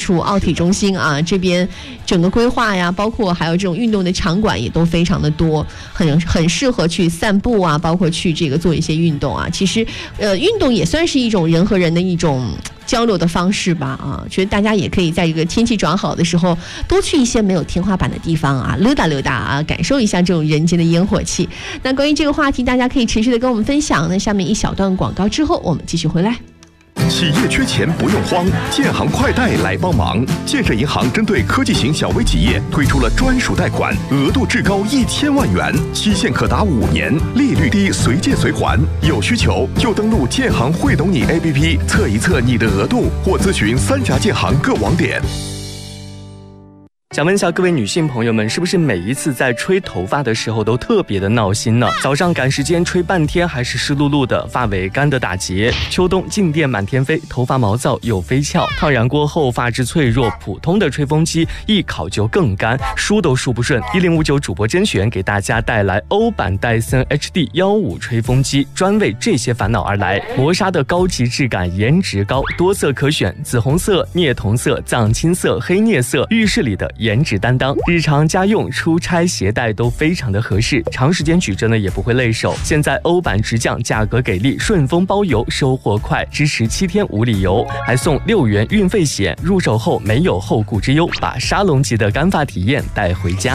处奥体中心啊，这边整个规划呀，包括还有这种运动的场馆也都非常的多，很适合去散步啊，包括去这个做一些运动啊。其实运动也算是一种人和人的一种交流的方式吧啊，觉得大家也可以在这个天气转好的时候多去一些没有天花板的地方啊，溜达溜达啊，感受一下这种人间的烟火气。那关于这个话题，大家可以持续的跟我们分享。那下面一小段广告之后，我们继续回来。 企业缺钱不用慌，建行快贷来帮忙。建设银行针对科技型小微企业推出了专属贷款，额度至高1000万元，期限可达5年，利率低，随借随还。有需求就登录建行会懂你 APP 测一测你的额度，或咨询3家建行各网点。 想问一下各位女性朋友们，是不是每一次在吹头发的时候都特别的闹心呢？早上赶时间吹半天还是湿漉漉的，发尾干的打结；秋冬静电满天飞，头发毛躁又飞翘；烫染过后发质脆弱，普通的吹风机一烤就更干，梳都梳不顺。1059主播甄选给大家带来欧版戴森 HD15吹风机，专为这些烦恼而来。磨砂的高级质感，颜值高，多色可选，紫红色、镍铜色、藏青色、黑镍色，浴室里的颜值担当，日常家用、出差携带都非常的合适，长时间举着呢也不会累手。现在欧版直降，价格给力，顺丰包邮，收货快，支持7天无理由，还送6元运费险，入手后没有后顾之忧，把沙龙级的干发体验带回家。